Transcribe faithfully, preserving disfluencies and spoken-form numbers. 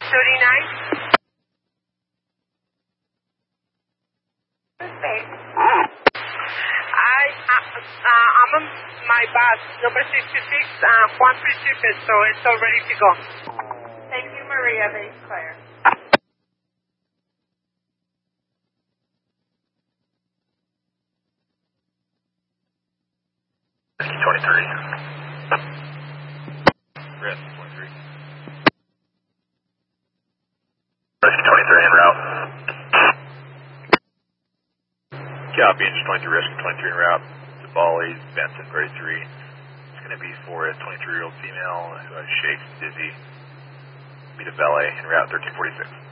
thirty-nine. I, uh, uh, I'm on my bus, number sixty-six, uh, Juan Principe, so it's all ready to go. Thank you, Maria. Base clear. twenty-three. Risk twenty-three. Risk twenty-three en route. Copy, engine twenty-three, risk twenty-three en route. To Bali, Benson, grade three. It's going to be for a twenty-three-year-old female who has shakes, dizzy. Meet a valet en route thirteen forty-six.